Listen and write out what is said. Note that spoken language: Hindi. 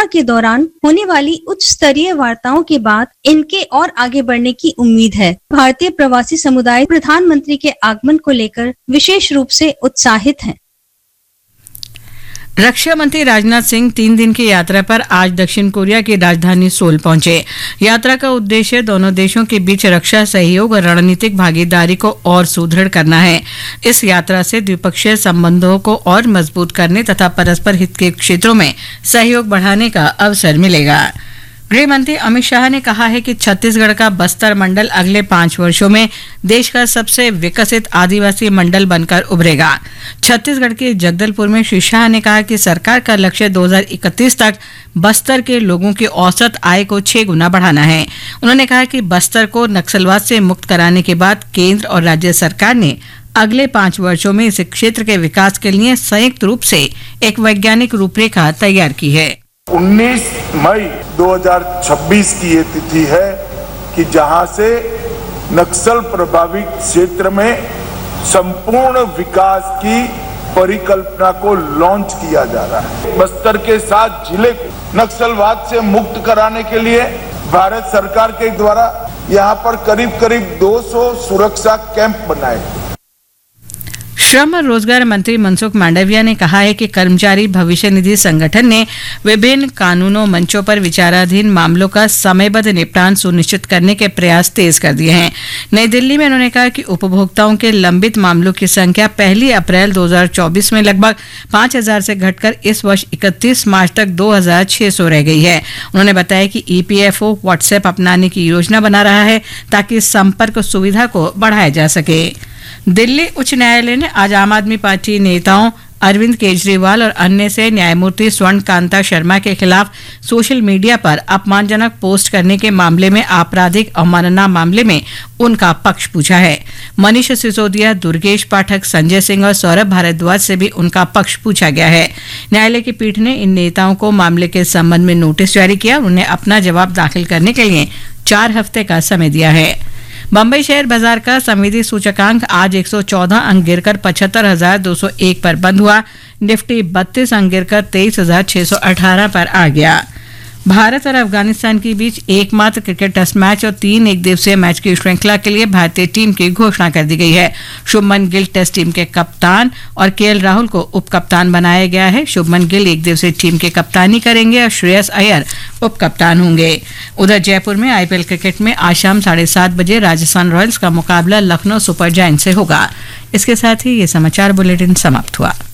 के दौरान होने वाली उच्च स्तरीय वार्ताओं के बाद इनके और आगे बढ़ने की उम्मीद है। भारतीय प्रवासी समुदाय प्रधानमंत्री के आगमन को लेकर विशेष रूप से उत्साहित है। रक्षा मंत्री राजनाथ सिंह 3 दिन की यात्रा पर आज दक्षिण कोरिया की राजधानी सोल पहुंचे। यात्रा का उद्देश्य दोनों देशों के बीच रक्षा सहयोग और रणनीतिक भागीदारी को और सुदृढ़ करना है। इस यात्रा से द्विपक्षीय संबंधों को और मजबूत करने तथा परस्पर हित के क्षेत्रों में सहयोग बढ़ाने का अवसर मिलेगा। गृह मंत्री अमित शाह ने कहा है कि छत्तीसगढ़ का बस्तर मंडल अगले 5 वर्षों में देश का सबसे विकसित आदिवासी मंडल बनकर उभरेगा। छत्तीसगढ़ के जगदलपुर में श्री शाह ने कहा कि सरकार का लक्ष्य 2031 तक बस्तर के लोगों की औसत आय को 6 गुना बढ़ाना है। उन्होंने कहा कि बस्तर को नक्सलवाद से मुक्त कराने के बाद केंद्र और राज्य सरकार ने अगले 5 वर्षों में इस क्षेत्र के विकास के लिए संयुक्त रूप से एक वैज्ञानिक रूपरेखा तैयार की है। 19 मई 2026 की ये तिथि है कि जहां से नक्सल प्रभावित क्षेत्र में संपूर्ण विकास की परिकल्पना को लॉन्च किया जा रहा है। बस्तर के 7 जिले को नक्सलवाद से मुक्त कराने के लिए भारत सरकार के द्वारा यहां पर करीब 200 सुरक्षा कैंप बनाए। श्रम और रोजगार मंत्री मनसुख मांडविया ने कहा है कि कर्मचारी भविष्य निधि संगठन ने विभिन्न कानूनों मंचों पर विचाराधीन मामलों का समयबद्ध निपटान सुनिश्चित करने के प्रयास तेज कर दिए हैं। नई दिल्ली में उन्होंने कहा कि उपभोक्ताओं के लंबित मामलों की संख्या 1 अप्रैल 2024 में लगभग 5,000 से घटकर इस वर्ष 31 मार्च तक 2,600 रह गई है। उन्होंने बताया कि ईपीएफओ व्हाट्सएप अपनाने की योजना बना रहा है ताकि संपर्क सुविधा को बढ़ाया जा सके। दिल्ली उच्च न्यायालय ने आज आम आदमी पार्टी नेताओं अरविंद केजरीवाल और अन्य से न्यायमूर्ति स्वर्ण कांता शर्मा के खिलाफ सोशल मीडिया पर अपमानजनक पोस्ट करने के मामले में आपराधिक अवमानना मामले में उनका पक्ष पूछा है। मनीष सिसोदिया, दुर्गेश पाठक, संजय सिंह और सौरभ भारद्वाज से भी उनका पक्ष पूछा गया है। न्यायालय की पीठ ने इन नेताओं को मामले के संबंध में नोटिस जारी किया और उन्हें अपना जवाब दाखिल करने के लिए 4 हफ्ते का समय दिया है। बम्बई शेयर बाजार का संवेदी सूचकांक आज 114 अंक गिरकर 75,201 पर बंद हुआ। निफ्टी 32 अंक गिरकर 23,618 पर आ गया। भारत और अफगानिस्तान के बीच एकमात्र क्रिकेट टेस्ट मैच और 3 एकदिवसीय मैच की श्रृंखला के लिए भारतीय टीम की घोषणा कर दी गई है। शुभमन गिल टेस्ट टीम के कप्तान और केएल राहुल को उप कप्तान बनाया गया है। शुभमन गिल एकदिवसीय टीम की कप्तानी करेंगे और श्रेयस अय्यर उप कप्तान होंगे। उधर जयपुर में आईपीएल क्रिकेट में आज शाम 7:30 बजे राजस्थान रॉयल्स का मुकाबला लखनऊ सुपर जायंट्स से होगा। इसके साथ ही ये समाचार बुलेटिन समाप्त हुआ।